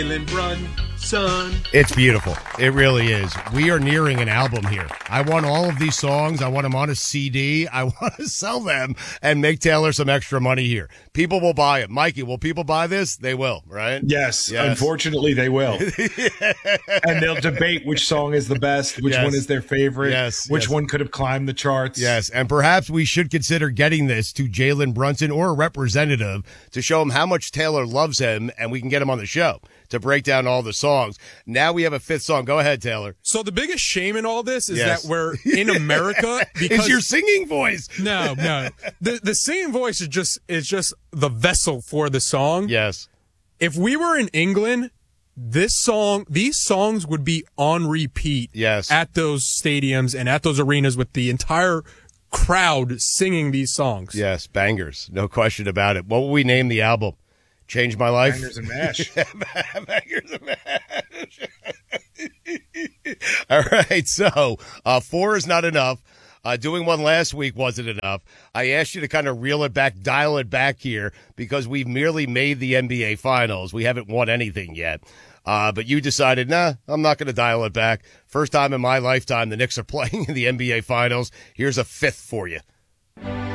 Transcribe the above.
Jalen Brunson. It's beautiful. It really is. We are nearing an album here. I want all of these songs. I want them on a CD. I want to sell them and make Taylor some extra money here. People will buy it. Mikey, will people buy this? They will, right? Yes. Unfortunately, they will. And they'll debate which song is the best, which one is their favorite, which one could have climbed the charts. Yes, and perhaps we should consider getting this to Jalen Brunson or a representative to show him how much Taylor loves him, and we can get him on the show to break down all the songs. Now we have a fifth song. Go ahead, Taylor. So the biggest shame in all this is that we're in America. Because it's your singing voice. No. The singing voice is just the vessel for the song. Yes. If we were in England, these songs would be on repeat at those stadiums and at those arenas with the entire crowd singing these songs. Yes, bangers. No question about it. What will we name the album? Change My Life? Bangers and Mash. Bangers and Mash. All right, so 4 is not enough. Doing one last week wasn't enough. I asked you to kind of reel it back, dial it back here, because we've merely made the NBA Finals. We haven't won anything yet. But you decided, nah, I'm not going to dial it back. First time in my lifetime the Knicks are playing in the NBA Finals. Here's a fifth for you.